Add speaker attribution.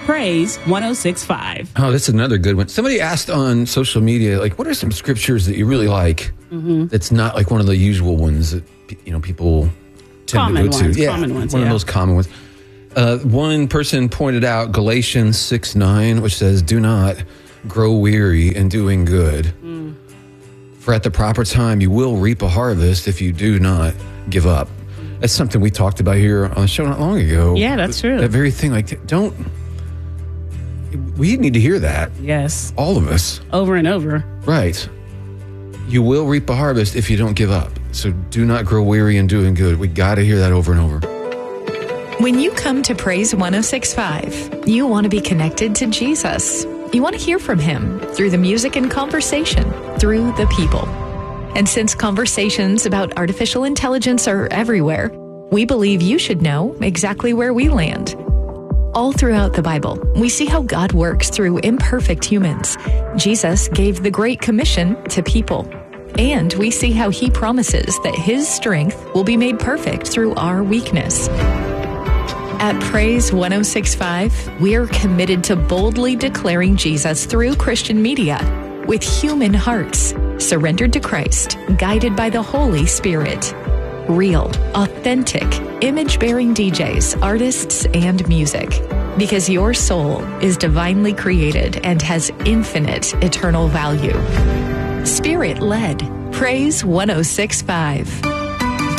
Speaker 1: Praise 106.5.
Speaker 2: Oh, that's another good one. Somebody asked on social media, like, what are some scriptures that you really like that's not like one of the usual ones that, people tend to go to? Yeah,
Speaker 1: common ones,
Speaker 2: one of those common ones. One person pointed out Galatians 6:9, which says, do not grow weary in doing good. For at the proper time, you will reap a harvest if you do not give up. That's something we talked about here on the show not long ago.
Speaker 1: Yeah, that's true.
Speaker 2: That very thing, we need to hear that.
Speaker 1: Yes.
Speaker 2: All of us.
Speaker 1: Over and over.
Speaker 2: Right. You will reap a harvest if you don't give up. So do not grow weary in doing good. We got to hear that over and over.
Speaker 3: When you come to Praise 106.5, you want to be connected to Jesus. You want to hear from him through the music and conversation, through the people. And since conversations about artificial intelligence are everywhere, we believe you should know exactly where we land. All throughout the Bible, we see how God works through imperfect humans. Jesus gave the Great Commission to people. And we see how he promises that his strength will be made perfect through our weakness. At Praise 106.5, we are committed to boldly declaring Jesus through Christian media with human hearts, surrendered to Christ, guided by the Holy Spirit. Real, authentic, image-bearing DJs, artists, and music. Because your soul is divinely created and has infinite eternal value. Spirit-led. Praise 106.5.